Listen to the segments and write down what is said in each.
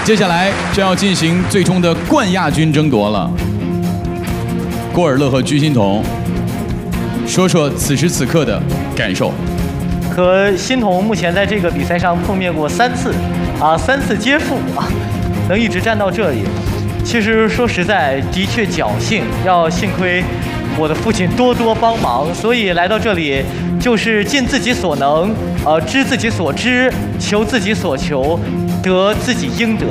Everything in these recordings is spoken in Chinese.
接下来将要进行最终的冠亚军争夺了。郭尔乐和居心彤，说说此时此刻的感受。 和欣桐目前在这个比赛上碰面过3次，3次皆负能一直站到这里，其实说实在，的确侥幸，要幸亏我的父亲多多帮忙，所以来到这里就是尽自己所能，知自己所知，求自己所求，得自己应得。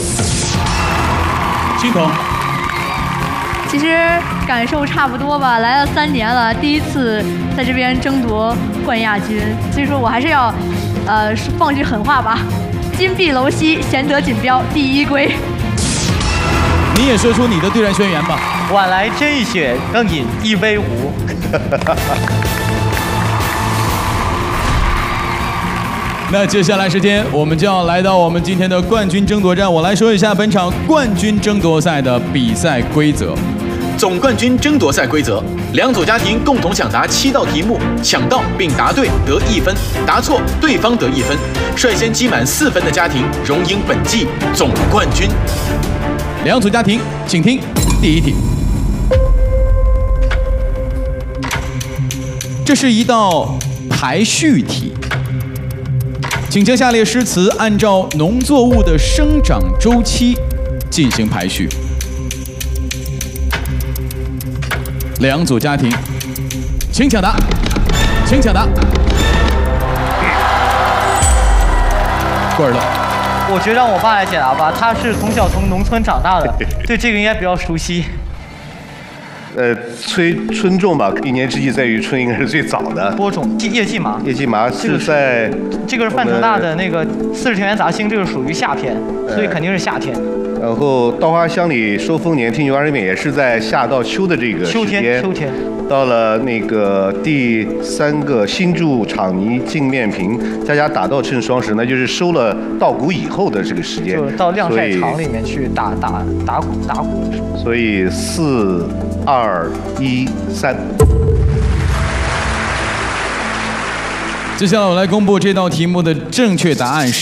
欣桐。 其实感受差不多吧，来了3年了，第一次在这边争夺冠亚军，所以说我还是要，放句狠话吧，金碧楼西，贤德锦标，第1归。 你也说出你的对战宣言吧。 晚来真一血，更饮一杯无。 那接下来时间，我们就要来到我们今天的冠军争夺战。我来说一下本场冠军争夺赛的比赛规则。 总冠军争夺赛规则：2组家庭共同抢答7道题目，抢到并答对得1分，答错对方得1分。率先积满4分的家庭荣膺本季总冠军。 2组家庭，请听第1题。这是一道排序题，请将下列诗词按照农作物的生长周期进行排序。2组家庭，请抢答，请抢答。郭尔乐， 我觉得让我爸来解答吧，他是从小从农村长大的，对这个应该比较熟悉。 春种吧，一年之计在于春，应该是最早的。 播种叶季麻， 叶季麻是在这个是范成大的那个《四时田园杂兴》，这个属于夏天，所以肯定是夏天。 然后稻花香里收丰年，听牛二人扁也是在夏到秋的这个时间。 秋天。 到了那个第3个新筑场泥净面平，家打稻趁霜时，那就是收了稻谷以后的这个时间。 就到晾晒场里面去打谷。 所以4、2、1、3。 接下来我来公布这道题目的正确答案。